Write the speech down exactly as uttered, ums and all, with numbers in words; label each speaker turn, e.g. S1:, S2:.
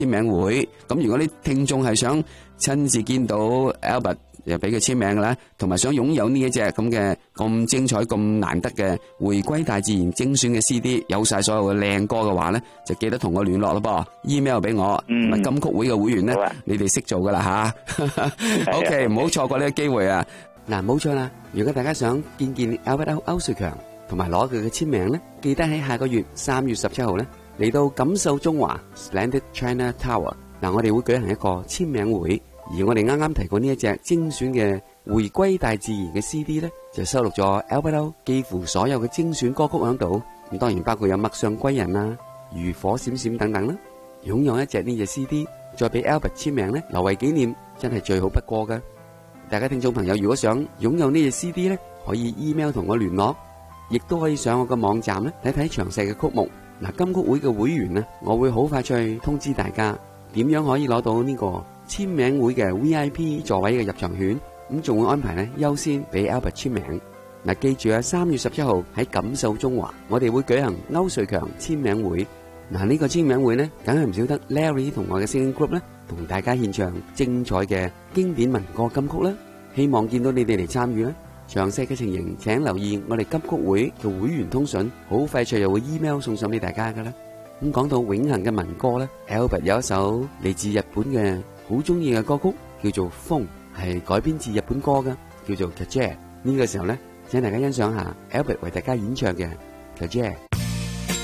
S1: 簽名會。咁如果啲聽眾係想親自見到 Albert 又俾佢簽名嘅啦，同埋想擁有呢一隻咁嘅咁精彩、咁難得嘅回歸大自然精選嘅 C D， 有晒所有嘅靚歌嘅話咧，就記得同我聯絡咯噃 ，email 俾我。
S2: 嗯，
S1: 咁金曲會嘅會員咧，啊、你哋識做噶啦吓。OK，唔好錯過呢個機會啊！嗱，冇錯啦，如果大家想見見 Albert 歐瑞強同埋攞佢嘅簽名咧，記得喺下個月三月十七號咧嚟到錦繡中華 Splendid China Tower。嗱，我哋會舉行一個簽名會。而我哋啱啱提過呢一隻精選嘅回歸大自然嘅 C D 咧，就收錄咗 Albert 幾乎所有嘅精選歌曲喺度。咁當然包括有陌上歸人啊、漁火閃閃等等啦。擁有一隻呢隻 C D， 再俾 Albert 簽名咧，留為紀念，真係最好不過噶。大家聽眾朋友，如果想擁有呢隻 C D 咧，可以 email 同我聯絡，亦都可以上我個網站咧睇睇詳細嘅曲目。嗱，金曲會嘅會員呢，我會好快脆通知大家點樣可以攞到呢個簽名會嘅 V I P 座位嘅入場券，咁仲會安排咧優先俾 Albert 簽名。嗱，記住啊，三月十七號喺錦繡中華，我哋會舉行歐瑞強簽名會。嗱，呢個簽名會呢，梗係唔少得 Larry 同我嘅 Singing Group 咧，同大家獻唱精彩嘅經典民歌金曲啦。希望見到你哋嚟參與啦。詳細嘅情形，請留意我哋金曲會嘅會員通訊，好快脆又會 email 送上俾大家噶啦。咁講到永恆嘅民歌咧 ，Albert 有一首嚟自日本嘅好中意嘅歌曲，叫做《風》，係改編自日本歌噶，叫做《Kaja》。呢個時候咧，請大家欣賞下 Albert 為大家演唱嘅《Kaja》。